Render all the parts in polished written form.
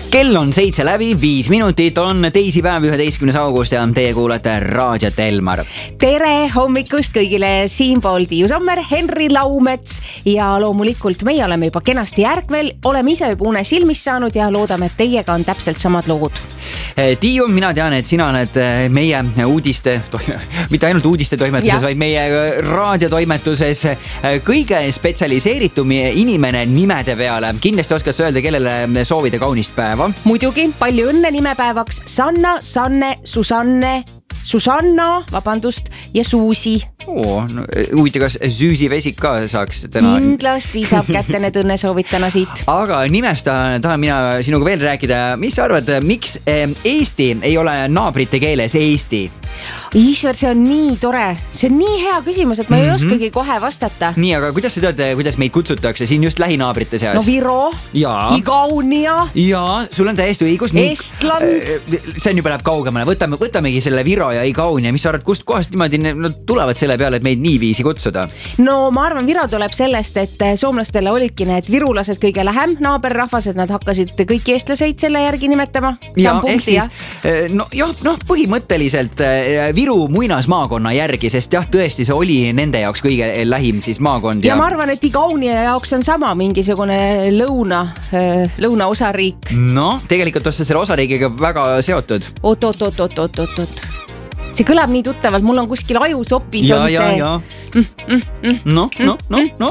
Kell on 7 läbi, 5 minutit, on teisipäev, 11. august ja teie kuulate raadiot Elmar. Tere hommikust kõigile, siinpool Tiiu Sommer, Henri Laumets ja loomulikult meie oleme juba kenasti järgvel, oleme ise juba une silmis saanud ja loodame, et teiega on täpselt samad lood. Tiiu, mina tean, et sina oled meie uudiste, mitte ainult uudiste toimetuses, vaid meie raadiotoimetuses kõige spetsialiseeritum inimene nimede peale. Kindlasti oskad sa öelda, kellele soovida kaunist päeva? Muidugi, palju õnne nimepäevaks Sanna, Sanne, Susanna, ja Suusi. Huvitav, kas Süüsi Vesik ka saaks täna? Kindlasti saab kätte need õnnesoovid täna siit. Aga nimest tahan mina sinuga veel rääkida. Mis sa arvad, miks Eesti ei ole naabrite keeles Eesti? Isver, see on nii tore. See on nii hea küsimus, et ma ei oskagi kohe vastata. Nii, aga kuidas sa tead, kuidas meid kutsutakse siin just lähinaabrite seas? No Viro, Igaunia. Jaa, sul on täiesti õigus. Estland. See on juba läheb kaugemale. Võtamegi selle Viro ja Igaunia. Mis sa arvad, kust kohast niimoodi tulevad selle peale, et meid nii viisi kutsuda? No ma arvan, Viro tuleb sellest, et soomlastele olidki need virulased kõige lähem naaberrahvas, et nad hakkasid kõiki eestlaseid selle järgi nimetama. Ja, ehk siis, põhimõtteliselt Viru muinasmaakonna järgi, sest jah, tõesti see oli nende jaoks kõige lähim siis maakond. Ja ma arvan, et Igaunia jaoks on sama mingisugune lõuna osariik. No, tegelikult on selle osariigiga väga seotud. Oot. See kõlab nii tuttavalt, mul on kuskil ajusopis on see. Ja. No.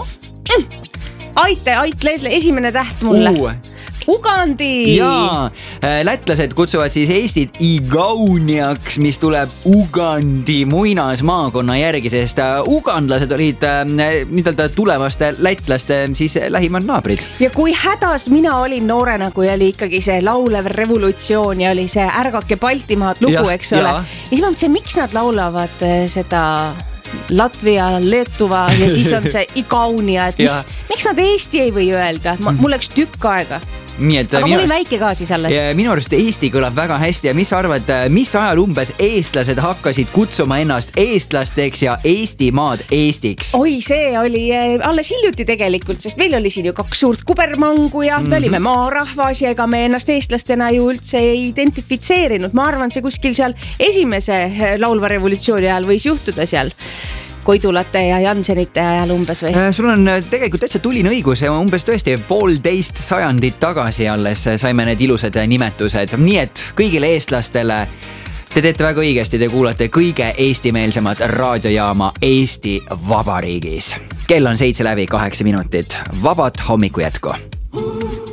Ait, esimene täht mulle. Ugandi! Jaa, lätlased kutsuvad siis Eestit Igauniaks, mis tuleb Ugandi muinasmaakonna järgi, sest ugandlased olid tulevaste lätlaste siis lähimad naabrid. Ja kui hädas mina olin noorena, kui oli ikkagi see laulev revolutsioon ja oli see Ärgake Baltimaad lugu, eks ole. Ja siis ma mõtlesin, miks nad laulavad seda Latvia, Leetuva ja siis on see Igaunia, et miks nad Eesti ei või öelda? Mul läks tükk aega. Aga mul oli väike ka siis alles. Minu arust Eesti kõlab väga hästi ja mis arvad, mis ajal umbes eestlased hakkasid kutsuma ennast eestlasteks ja Eestimaad Eestiks? Oi, see oli alles hiljuti tegelikult, sest meil oli siin ju 2 suurt kubermangu ja me olime maarahvas ja ega me ennast eestlastena ju üldse ei identifitseerinud. Ma arvan, see kuskil seal esimese laulva revolutsiooni ajal võis juhtuda seal. Koidulate ja Jansenite ajal umbes või? Sul on tegelikult täitsa tuline õigus, umbes tõesti 1,5 sajandit tagasi alles saime need ilusad nimetused. Nii et kõigile eestlastele te teete väga õigesti, te kuulate kõige eestimeelsemat raadiojaama Eesti Vabariigis. Kell on 7 läbi 8 minutit. Vabat hommiku jätku!